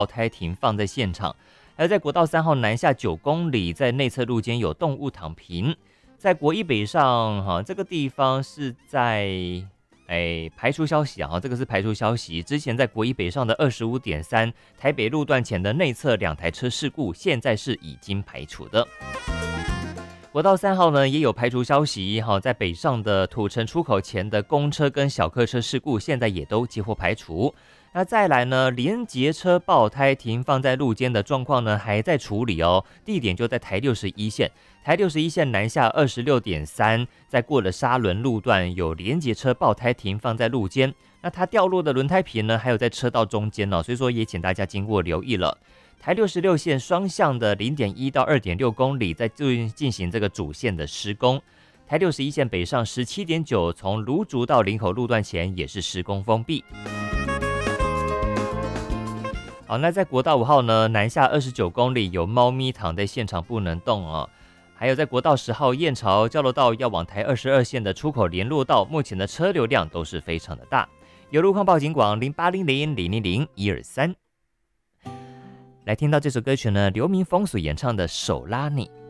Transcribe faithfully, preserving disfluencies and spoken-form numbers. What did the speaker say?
爆胎停放在现场。还有在国道三号南下九公里，在内侧路肩有动物躺平。在国一北上，哈，这个地方是在哎排除消息啊，这个是排除消息。之前在国一北上的二十五点三台北路段前的内侧两台车事故，现在是已经排除的。国道三号呢也有排除消息，哈，在北上的土城出口前的公车跟小客车事故，现在也都几乎排除。那再来呢，连结车爆胎停放在路肩的状况呢，还在处理哦。地点就在台六十一线，台六十一线南下二十六点三，在过了沙仑路段有连结车爆胎停放在路肩。那它掉落的轮胎皮呢，还有在车道中间哦，所以说也请大家经过留意了。台六十六线双向的 零点一 到 二点六 公里，在进行这个主线的施工。台六十一线北上 十七点九， 从芦竹到林口路段前也是施工封闭。好，那在国道五号呢，南下二十九公里有猫咪躺在现场不能动哦。还有在国道十号燕巢交流道要往台二十二线的出口联络道，目前的车流量都是非常的大。有路况报警广零八零零零零零一二三。来听到这首歌曲呢，刘明峰所演唱的《手拉你》。